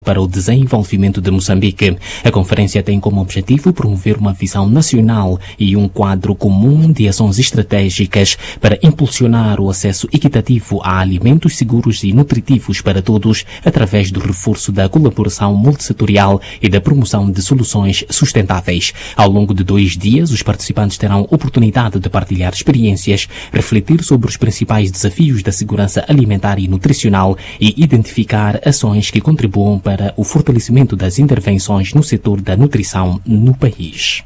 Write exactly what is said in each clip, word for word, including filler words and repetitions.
para o desenvolvimento de Moçambique. A conferência tem como objetivo promover uma visão nacional e um quadro comum de ações estratégicas para impulsionar o acesso equitativo a alimentos seguros e nutritivos para todos, através do reforço da colaboração multissetorial e da promoção de soluções sustentáveis. Ao longo de dois dias, os participantes terão oportunidade de partilhar experiências, refletir sobre os principais desafios da segurança alimentar e nutricional e identificar ações que contribuam para o fortalecimento das intervenções no setor da nutrição no país.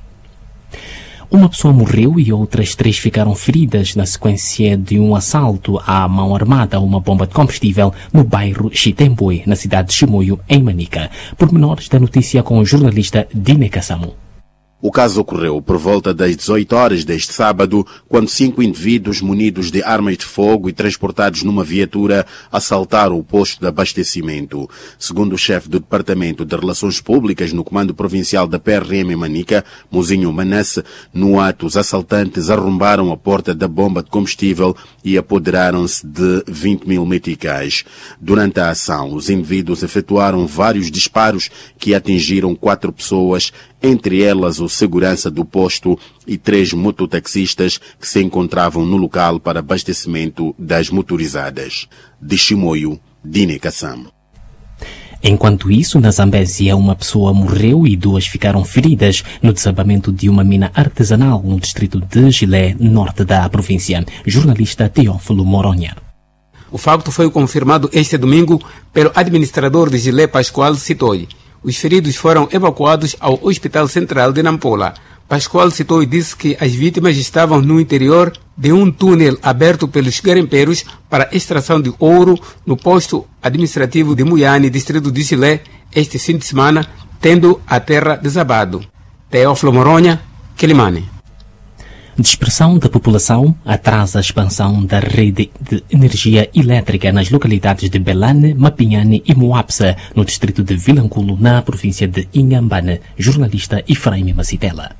Uma pessoa morreu e outras três ficaram feridas na sequência de um assalto à mão armada a uma bomba de combustível no bairro Chitemboe, na cidade de Chimoio, em Manica. Pormenores da notícia com o jornalista Dine Kassamo. O caso ocorreu por volta das dezoito horas deste sábado, quando cinco indivíduos munidos de armas de fogo e transportados numa viatura assaltaram o posto de abastecimento. Segundo o chefe do Departamento de Relações Públicas no Comando Provincial da P R M em Manica, Mozinho Manasse, no ato os assaltantes arrombaram a porta da bomba de combustível e apoderaram-se de vinte mil meticais. Durante a ação, os indivíduos efetuaram vários disparos que atingiram quatro pessoas, entre elas o segurança do posto e três mototaxistas que se encontravam no local para abastecimento das motorizadas. De Chimoio, Dine Kassam. Enquanto isso, na Zambésia, uma pessoa morreu e duas ficaram feridas no desabamento de uma mina artesanal no distrito de Gilé, norte da província. Jornalista Teófilo Moronha. O facto foi confirmado este domingo pelo administrador de Gilé, Pascoal Citoi. Os feridos foram evacuados ao Hospital Central de Nampula. Pascoal Citoi disse que as vítimas estavam no interior de um túnel aberto pelos garimpeiros para extração de ouro no posto administrativo de Muiane, distrito de Gilé, este fim de semana, tendo a terra desabado. Teófilo Moronha, Quilimane. Dispersão da população atrasa a expansão da rede de energia elétrica nas localidades de Belane, Mapinhane e Moapsa, no distrito de Vilanculo, na província de Inhambane. Jornalista Efraim Macitela.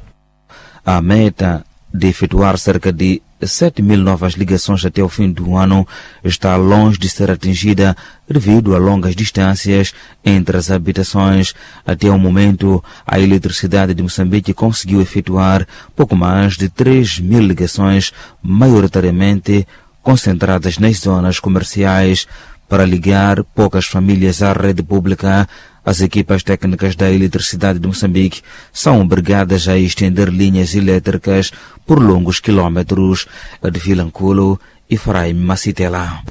A meta de efetuar cerca de sete mil novas ligações até o fim do ano está longe de ser atingida devido a longas distâncias entre as habitações. Até o momento, a Eletricidade de Moçambique conseguiu efetuar pouco mais de três mil ligações, maioritariamente concentradas nas zonas comerciais, para ligar poucas famílias à rede pública. As equipas técnicas da Eletricidade de Moçambique são obrigadas a estender linhas elétricas por longos quilómetros. De Vilanculo, Efraim Macitela.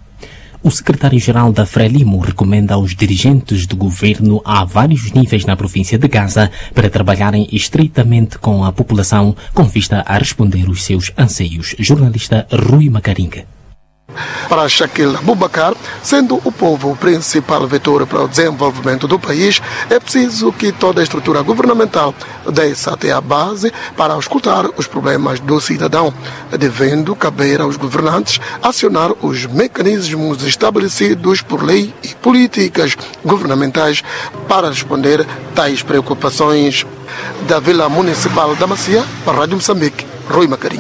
O secretário-geral da Frelimo recomenda aos dirigentes do governo a vários níveis na província de Gaza para trabalharem estreitamente com a população com vista a responder os seus anseios. Jornalista Rui Macaringa. Para Shakil Abubakar, sendo o povo o principal vetor para o desenvolvimento do país, é preciso que toda a estrutura governamental desça até a base para escutar os problemas do cidadão, devendo caber aos governantes acionar os mecanismos estabelecidos por lei e políticas governamentais para responder tais preocupações. Da Vila Municipal da Macia, para a Rádio Moçambique, Rui Macarim.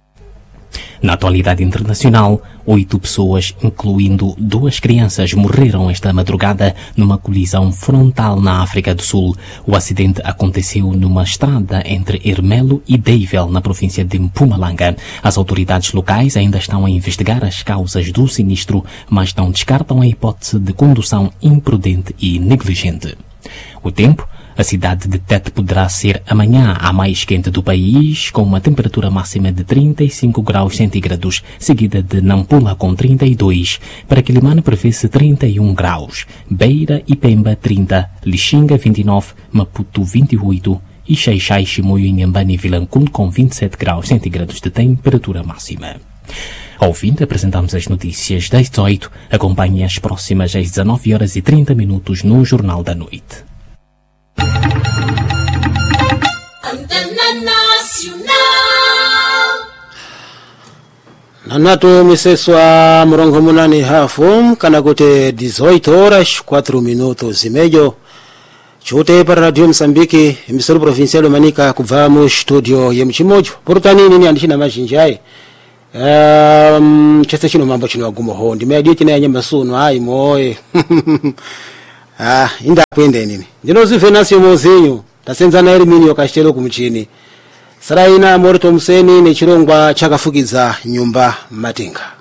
Na atualidade internacional, oito pessoas, incluindo duas crianças, morreram esta madrugada numa colisão frontal na África do Sul. O acidente aconteceu numa estrada entre Ermelo e Deivel, na província de Mpumalanga. As autoridades locais ainda estão a investigar as causas do sinistro, mas não descartam a hipótese de condução imprudente e negligente. O tempo. A cidade de Tete poderá ser amanhã a mais quente do país, com uma temperatura máxima de trinta e cinco graus centígrados, seguida de Nampula com trinta e dois. Para Quilimane prevê-se trinta e um graus. Beira e Pemba trinta, Lixinga vinte e nove, Maputo vinte e oito e Xaixai, Chimoio, Inhambane e Vilanculo com vinte e sete graus centígrados de temperatura máxima. Ao fim, apresentamos as notícias das dezoito. Acompanhe as próximas às dezanove horas e trinta minutos no Jornal da Noite. Antena Nacional. Nanato miseswa murongo munani hafu kana kote dezoito horas quatro minutos e meio. Chute para Radio Moçambique, emissora provincial de Manica, kuvamo studio ya Mchimojo. Portani nini andishina majinjai. Um, chese chino mambo chino wagumo ho. Ndime aditi na yanyama sunu hai moe. ah indakwende nini ndinozive nasi mozinyo tasenzana Herminio Castelo kumchini Saraina Morto Mseni ni chirongwa chakafukiza nyumba Matenga.